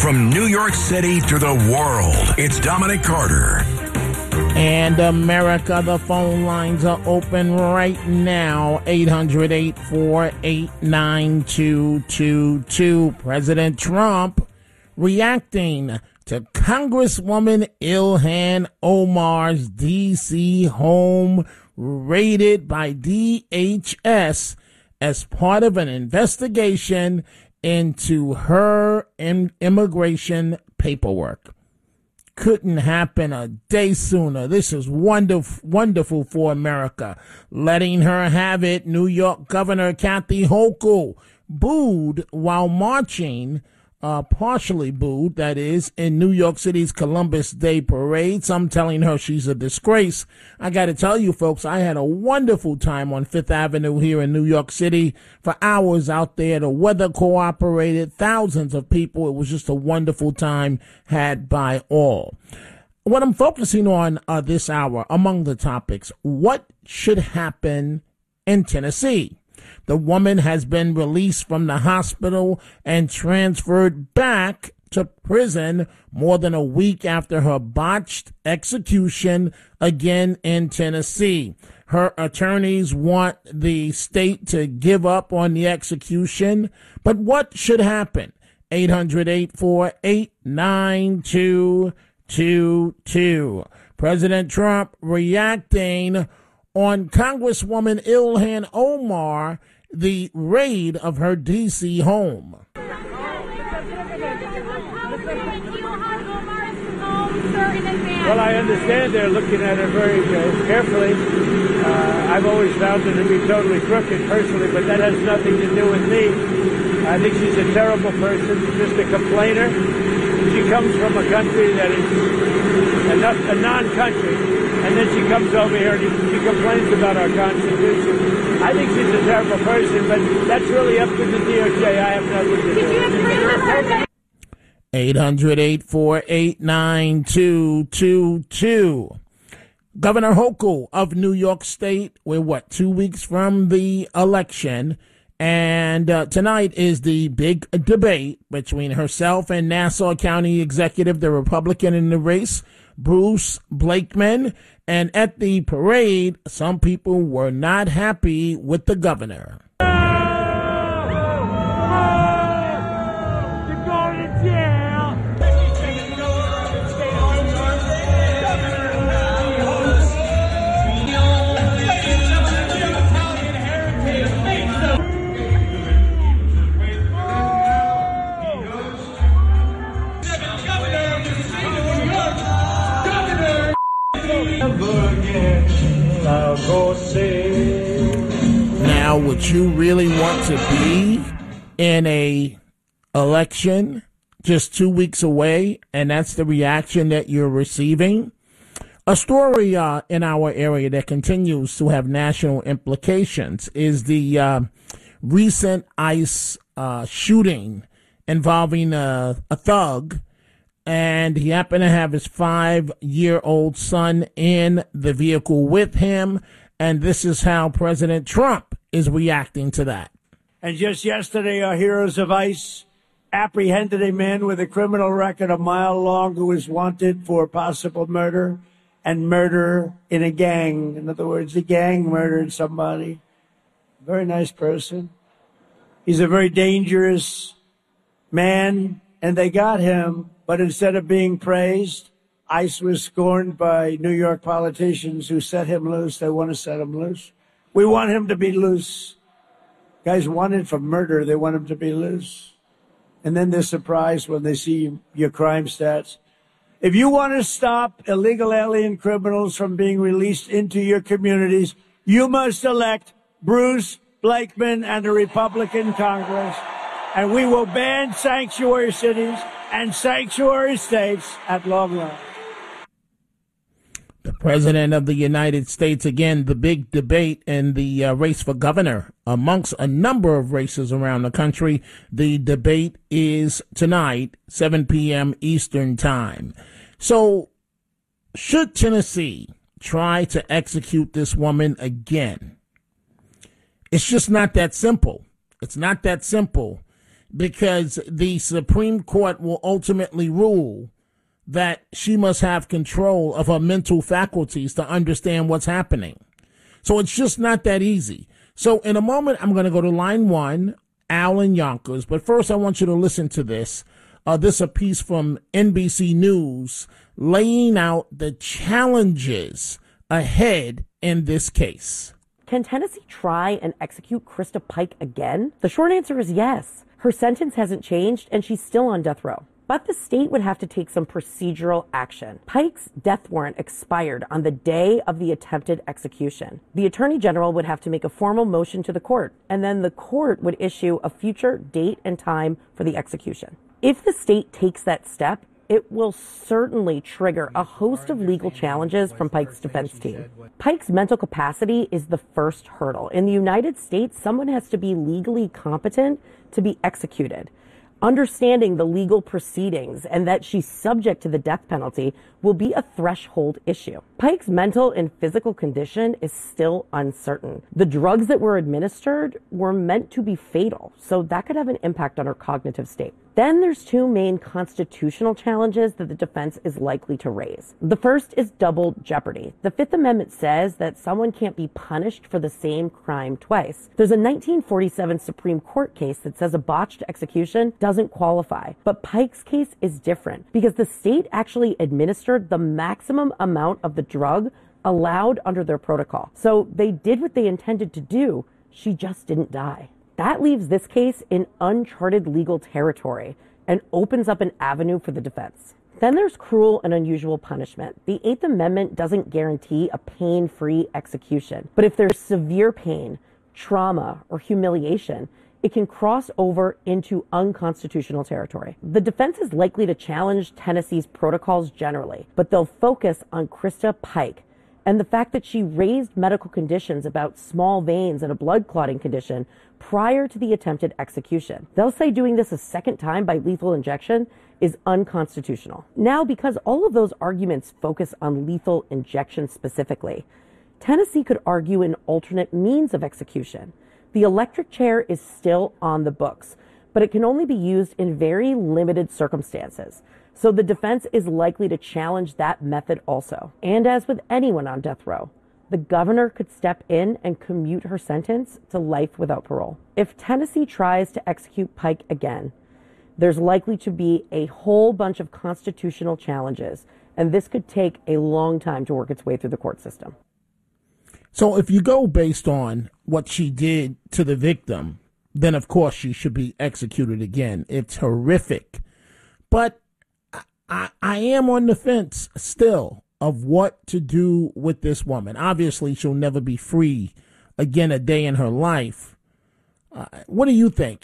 From New York City to the world, it's Dominic Carter. And America, the phone lines are open right now, 800-848-9222. President Trump reacting to Congresswoman Ilhan Omar's D.C. home raided by DHS as part of an investigation into her immigration paperwork. Couldn't happen a day sooner. This is wonderful for America. Letting her have it. New York Governor Kathy Hochul booed while marching, partially booed, that is, in New York City's Columbus Day Parade. Some telling her she's a disgrace. I got to tell you, folks, I had a wonderful time on Fifth Avenue here in New York City for hours out there. The weather cooperated, thousands of people. It was just a wonderful time had by all. What I'm focusing on this hour, among the topics, what should happen in Tennessee? The woman has been released from the hospital and transferred back to prison more than a week after her botched execution again in Tennessee. Her attorneys want the state to give up on the execution. But what should happen? 800-848-9222. President Trump reacting on Congresswoman Ilhan Omar, the raid of her D.C. home. Well, I understand they're looking at her very carefully. I've always found her to be totally crooked personally, but that has nothing to do with me. I think she's a terrible person, just a complainer. She comes from a country that is a non-country, and then she comes over here and she complains about our Constitution. I think she's a terrible person, but that's really up to the DOJ. I have nothing to do with it. 800-848-9222. Governor Hochul of New York State, we're 2 weeks from the election, and tonight is the big debate between herself and Nassau County Executive, the Republican in the race, Bruce Blakeman. And at the parade, some people were not happy with the governor. Now, would you really want to be in a election just 2 weeks away, and that's the reaction that you're receiving? A story in our area that continues to have national implications is the recent ICE shooting involving a thug, and he happened to have his 5-year-old son in the vehicle with him. And this is how President Trump is reacting to that. And just yesterday, our heroes of ICE apprehended a man with a criminal record a mile long who is wanted for possible murder and murder in a gang. In other words, the gang murdered somebody. Very nice person. He's a very dangerous man, and they got him. But instead of being praised, ICE was scorned by New York politicians who set him loose. They want to set him loose. We want him to be loose. Guys wanted for murder. They want him to be loose. And then they're surprised when they see your crime stats. If you want to stop illegal alien criminals from being released into your communities, you must elect Bruce Blakeman and a Republican Congress. And we will ban sanctuary cities and sanctuary states at long run. The President of the United States, again, the big debate in the race for governor amongst a number of races around the country. The debate is tonight, 7 p.m. Eastern Time. So should Tennessee try to execute this woman again? It's just not that simple. It's not that simple. because the Supreme Court will ultimately rule that she must have control of her mental faculties to understand what's happening. So it's just not that easy. So in a moment, I'm going to go to line one, Al in Yonkers. But first, I want you to listen to this. This is a piece from NBC News laying out the challenges ahead in this case. Can Tennessee try and execute Krista Pike again? The short answer is yes. Her sentence hasn't changed, and she's still on death row. But the state would have to take some procedural action. Pike's death warrant expired on the day of the attempted execution. The Attorney General would have to make a formal motion to the court, and then the court would issue a future date and time for the execution. If the state takes that step, it will certainly trigger a host of legal challenges from Pike's defense team. Pike's mental capacity is the first hurdle. In the United States, someone has to be legally competent to be executed. Understanding the legal proceedings and that she's subject to the death penalty will be a threshold issue. Pike's mental and physical condition is still uncertain. The drugs that were administered were meant to be fatal, so that could have an impact on her cognitive state. Then there's two main constitutional challenges that the defense is likely to raise. The first is double jeopardy. The Fifth Amendment says that someone can't be punished for the same crime twice. There's a 1947 Supreme Court case that says a botched execution doesn't qualify. But Pike's case is different because the state actually administered the maximum amount of the drug allowed under their protocol. So they did what they intended to do. She just didn't die. That leaves this case in uncharted legal territory and opens up an avenue for the defense. Then there's cruel and unusual punishment. The Eighth Amendment doesn't guarantee a pain-free execution, but if there's severe pain, trauma, or humiliation, it can cross over into unconstitutional territory. The defense is likely to challenge Tennessee's protocols generally, but they'll focus on Krista Pike and the fact that she raised medical conditions about small veins and a blood clotting condition prior to the attempted execution. They'll say doing this a second time by lethal injection is unconstitutional. Now, because all of those arguments focus on lethal injection specifically, Tennessee could argue an alternate means of execution. The electric chair is still on the books, but it can only be used in very limited circumstances. So the defense is likely to challenge that method also. And as with anyone on death row, the governor could step in and commute her sentence to life without parole. If Tennessee tries to execute Pike again, there's likely to be a whole bunch of constitutional challenges, and this could take a long time to work its way through the court system. So if you go based on what she did to the victim, then of course she should be executed again. It's horrific. But I am on the fence still of what to do with this woman. Obviously, she'll never be free again a day in her life. What do you think?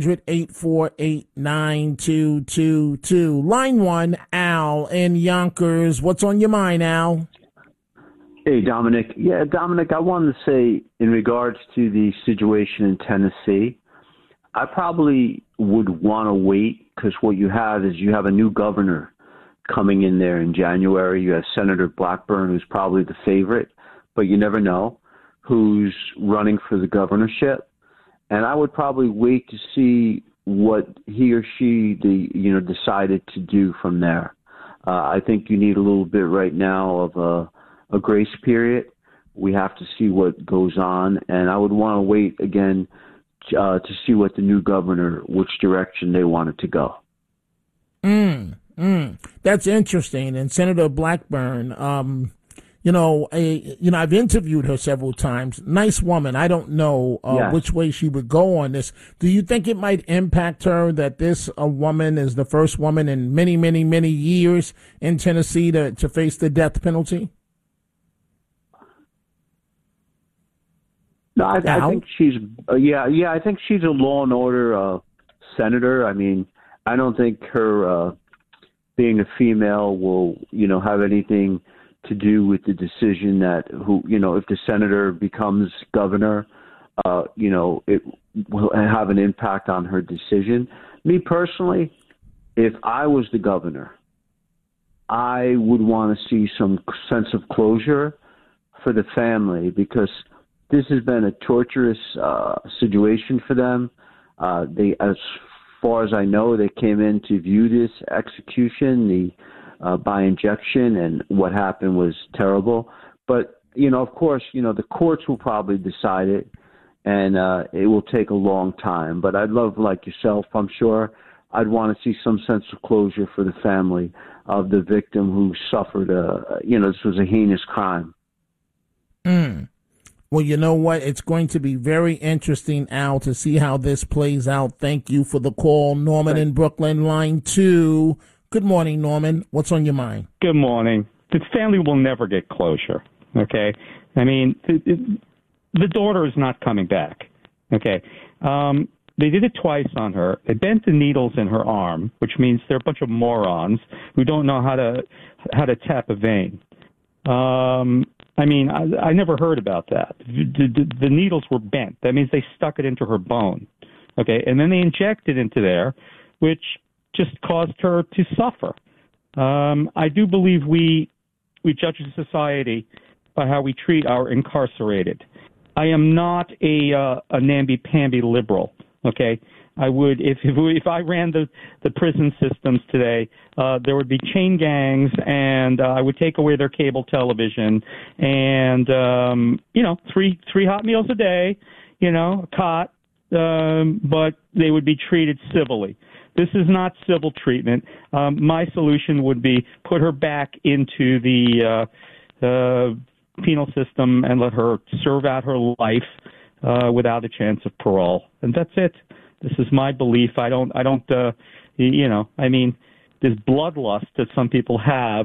800-848-9222. Line one, Al in Yonkers. What's on your mind, Al? Hey, Dominic. Yeah, Dominic, I wanted to say in regards to the situation in Tennessee, I probably would want to wait because what you have is you have a new governor coming in there in January. You have Senator Blackburn, who's probably the favorite, but you never know, who's running for the governorship. And I would probably wait to see what he or she decided to do from there. I think you need a little bit right now of a grace period. We have to see what goes on, and I would want to wait again to see what the new governor, which direction they wanted to go. That's interesting. And Senator Blackburn, I've interviewed her several times. Nice woman. I don't know which way she would go on this. Do you think it might impact her that this woman is the first woman in many, many, many years in Tennessee to face the death penalty? No, I think she's I think she's a law and order senator. I mean, I don't think her being a female will, have anything to do with the decision that if the senator becomes governor, it will have an impact on her decision. Me personally, if I was the governor, I would want to see some sense of closure for the family because this has been a torturous situation for them. As far as I know, they came in to view this execution, by injection, and what happened was terrible. But, of course, the courts will probably decide it, and it will take a long time. But I'd love, like yourself, I'm sure, I'd want to see some sense of closure for the family of the victim who suffered this was a heinous crime. Well, you know what? It's going to be very interesting, Al, to see how this plays out. Thank you for the call. Norman in Brooklyn, line 2. Good morning, Norman. What's on your mind? Good morning. The family will never get closure, okay? I mean, the daughter is not coming back, okay? They did it twice on her. They bent the needles in her arm, which means they're a bunch of morons who don't know how to tap a vein. I mean, I never heard about that. The needles were bent. That means they stuck it into her bone, okay? And then they injected into there, which just caused her to suffer. I do believe we judge a society by how we treat our incarcerated. I am not a namby-pamby liberal, okay? I would, if I ran the prison systems today, there would be chain gangs, and I would take away their cable television, and three hot meals a day, a cot, but they would be treated civilly. This is not civil treatment. My solution would be put her back into the penal system and let her serve out her life without a chance of parole, and that's it. This is my belief. I don't. I mean, this bloodlust that some people have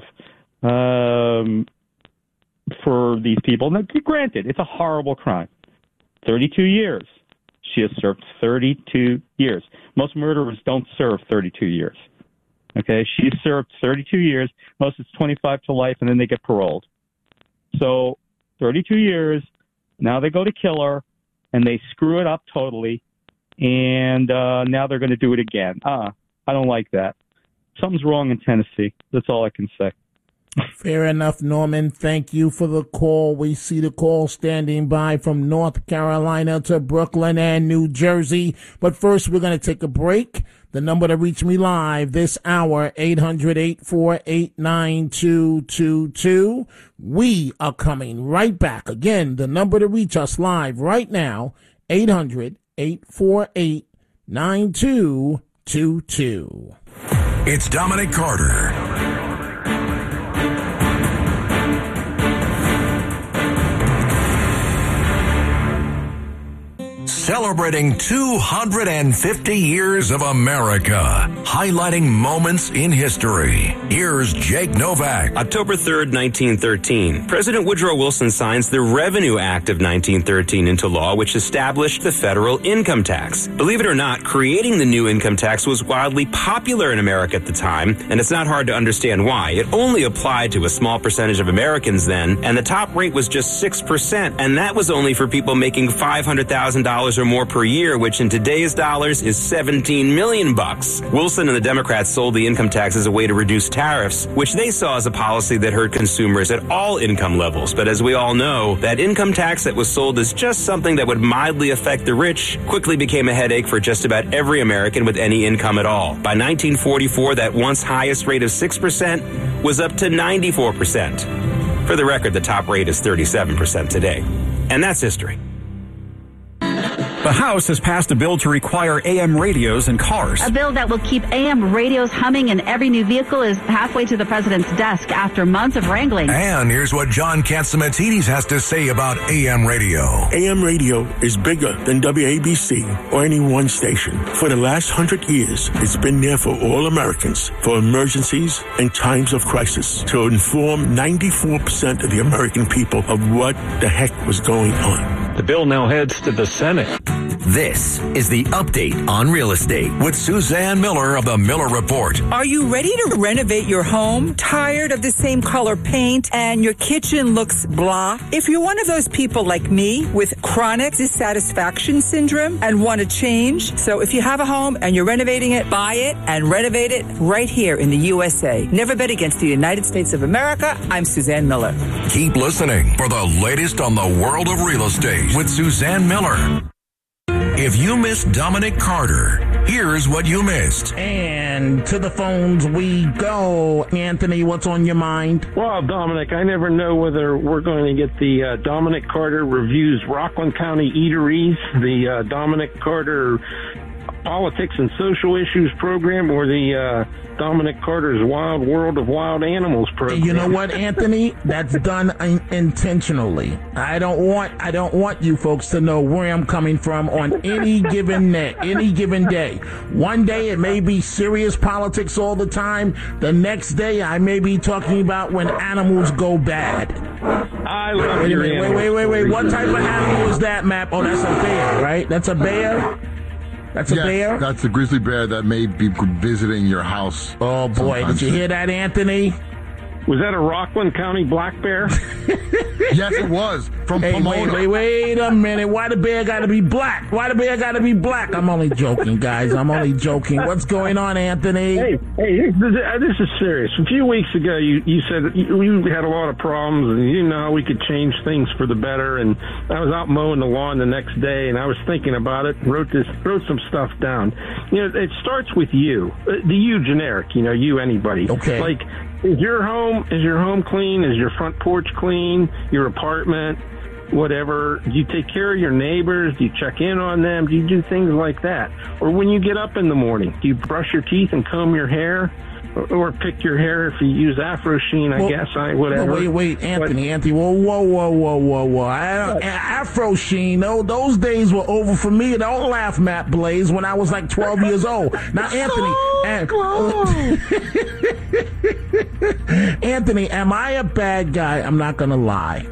for these people. Now, granted, it's a horrible crime. 32 years. She has served 32 years. Most murderers don't serve 32 years. Okay, she served 32 years. Most it's 25 to life, and then they get paroled. So 32 years. Now they go to kill her, and they screw it up totally. And now they're going to do it again. I don't like that. Something's wrong in Tennessee. That's all I can say. Fair enough, Norman. Thank you for the call. We see the call standing by from North Carolina to Brooklyn and New Jersey. But first, we're going to take a break. The number to reach me live this hour, 800-848-9222. We are coming right back. Again, the number to reach us live right now, 800-848-9222. It's Dominic Carter. Celebrating 250 years of America, highlighting moments in history. Here's Jake Novak. October 3rd, 1913. President Woodrow Wilson signs the Revenue Act of 1913 into law, which established the federal income tax. Believe it or not, creating the new income tax was wildly popular in America at the time, and it's not hard to understand why. It only applied to a small percentage of Americans then, and the top rate was just 6%, and that was only for people making $500,000 or more per year, which in today's dollars is $17 million bucks. Wilson and the Democrats sold the income tax as a way to reduce tariffs, which they saw as a policy that hurt consumers at all income levels. But as we all know, that income tax that was sold as just something that would mildly affect the rich quickly became a headache for just about every American with any income at all. By 1944, that once highest rate of 6% was up to 94%. For the record, the top rate is 37% today. And that's history. The House has passed a bill to require AM radios in cars. A bill that will keep AM radios humming in every new vehicle is halfway to the president's desk after months of wrangling. And here's what John Catsimatidis has to say about AM radio. AM radio is bigger than WABC or any one station. For the last 100 years, it's been there for all Americans, for emergencies and times of crisis, to inform 94% of the American people of what the heck was going on. The bill now heads to the Senate. This is the Update on Real Estate with Suzanne Miller of the Miller Report. Are you ready to renovate your home? Tired of the same color paint and your kitchen looks blah? If you're one of those people like me with chronic dissatisfaction syndrome and want to change, so if you have a home and you're renovating it, buy it and renovate it right here in the USA. Never bet against the United States of America. I'm Suzanne Miller. Keep listening for the latest on the world of real estate with Suzanne Miller. If you miss Dominic Carter, Here's what you missed. And to the phones we go. Anthony, what's on your mind? Well, Dominic, I never know whether we're going to get the Dominic Carter Reviews Rockland County Eateries, the Dominic Carter Politics and Social Issues program, or the Dominic Carter's Wild World of Wild Animals program. You know what, Anthony? That's done intentionally. I don't want you folks to know where I'm coming from on any given day. One day it may be serious politics all the time. The next day I may be talking about when animals go bad. I love your animals. Wait. What type of animal is that, Matt? Oh, that's a bear, right? That's a bear? That's a bear? That's a grizzly bear that may be visiting your house. Oh, boy. Did you hear that, Anthony? Was that a Rockland County black bear? Yes, it was. From Pomona. Wait a minute. Why the bear got to be black? I'm only joking, guys. I'm only joking. What's going on, Anthony? Hey, this is serious. A few weeks ago, you said we had a lot of problems, and you didn't know how we could change things for the better. And I was out mowing the lawn the next day, and I was thinking about it, wrote some stuff down. You know, it starts with you, the you generic. You know, you anybody. Okay. Like, is your home clean? Is your front porch clean? Your apartment? Whatever. Do you take care of your neighbors? Do you check in on them? Do you do things like that? Or when you get up in the morning, do you brush your teeth and comb your hair? Or pick your hair if you use Afro Sheen, whatever. Wait, Anthony. Whoa. Afro Sheen, those days were over for me. Don't laugh, Matt Blaze, when I was like 12 years old. Now, Anthony, am I a bad guy? I'm not going to lie.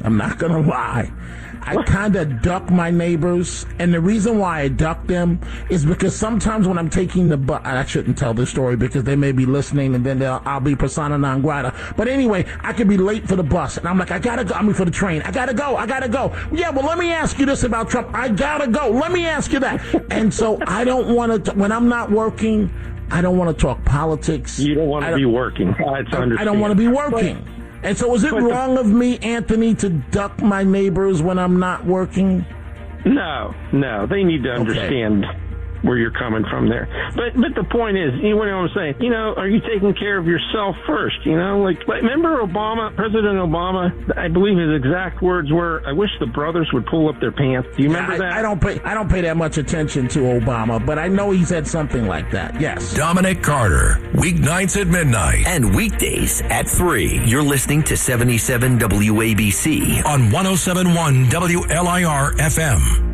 I kind of duck my neighbors, and the reason why I duck them is because sometimes when I'm taking the bus, I shouldn't tell this story because they may be listening, and then I'll be persona non grata. But anyway, I could be late for the bus, and I'm like, for the train. I gotta go. Yeah, well, let me ask you this about Trump. I gotta go. Let me ask you that. And so I don't want to, when I'm not working, I don't want to talk politics. You don't want to be working. I don't want to be working. And so is it wrong of me, Anthony, to duck my neighbors when I'm not working? No. They need to understand where you're coming from there. But the point is, you know what I'm saying? You know, are you taking care of yourself first? You know, like remember President Obama? I believe his exact words were, "I wish the brothers would pull up their pants." Do you remember that? I don't pay that much attention to Obama, but I know he said something like that. Yes. Dominic Carter, weeknights at midnight and weekdays at 3. You're listening to 77 WABC on 107.1 WLIR FM.